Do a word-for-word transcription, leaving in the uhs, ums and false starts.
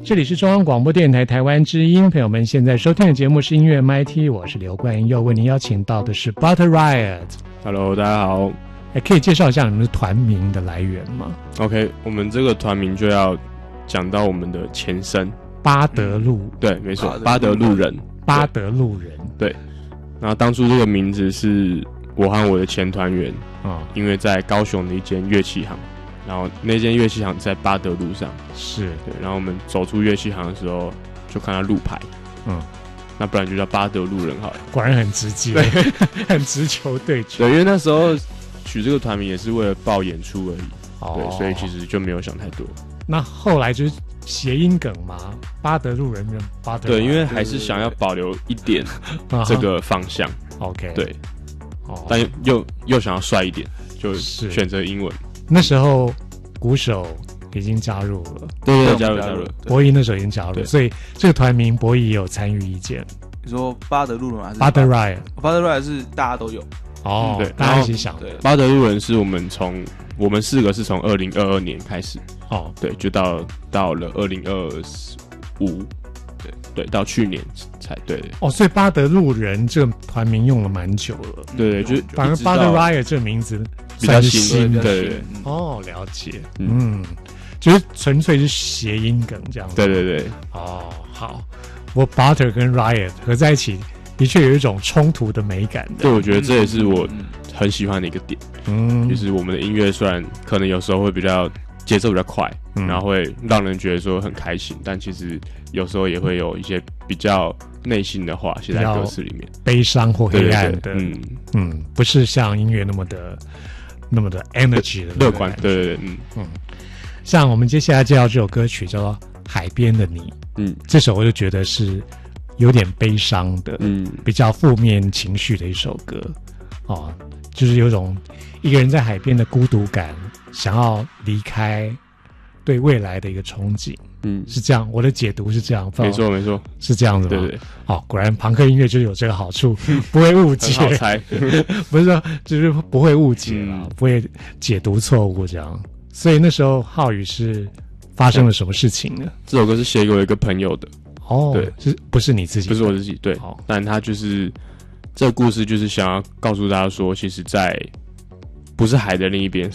这里是中央广播电台台湾之音，朋友们现在收听的节目是音乐 M I T， 我是刘冠英，又为您邀请到的是 Butter Riot。Hello， 大家好。 哎，可以介绍一下你们的团名的来源吗 ？OK， 我们这个团名就要讲到我们的前身巴德路、 嗯，对，没错，巴德路人， 巴德路人， 对。然后当初这个名字是我和我的前团员啊、嗯，因为在高雄的一间乐器行。然后那间乐器行在巴德路上， 是对。然后我们走出乐器行的时候，就看到路牌，嗯，那不然就叫巴德路人好了。 果然很直接，很直球对决。 对，因为那时候取这个团名也是为了报演出而已，哦、对，所以其实就没有想太多。 那后来就是谐音梗嘛，巴德路人跟巴德。 对，因为还是想要保留一点这个方向。 OK， 对，哦、但又又想要帅一点，就选择英文。 那时候鼓手已经加入了， 对对，加入加入。 博弈那时候已经加入，所以这个团名博弈也有参与意见。 你说巴德路人还是巴德 Riot？ 巴德 Riot 是大家都有哦，对，大家一起想的。 巴德路人是我们从我们四个是从二零二二年开始哦，对，就到到了二零二五，对对，到去年才对的。 哦，所以巴德路人这个团名用了蛮久了。 对对，就反而巴德 Riot 这个名字。 比较新的， 对对哦，了解，嗯，就是纯粹是谐音梗这样子， 对对对， 哦，好，我 Butter 跟 Riot 合在一起，的确有一种冲突的美感的， 对，我觉得这也是我很喜欢的一个点，嗯，就是我们的音乐虽然可能有时候会比较节奏比较快，嗯、然后会让人觉得说很开心，但其实有时候也会有一些比较内心的话写在歌词里面， 悲伤或黑暗的， 对对对嗯嗯，不是像音乐那么的。那么的 energy 的乐观，对对对，嗯嗯，像我们接下来介绍这首歌曲叫做《海边的你》，嗯，这首我就觉得是有点悲伤的，嗯，比较负面情绪的一首歌，哦，就是有种一个人在海边的孤独感，想要离开，对未来的一个憧憬，嗯，是这样，我的解读是这样， 没错没错， 是这样子吗？ 对对， 哦，果然朋克音乐就有这个好处，不会误解， 很好猜， 不是说就是不会误解啦、嗯，不会解读错误这样。所以那时候浩宇是发生了什么事情呢？ 这首歌是写给我一个朋友的， 哦，对，是不是你自己？ 不是我自己，对，哦、但他就是这个故事就是想要告诉大家说，其实，在不是海的另一边。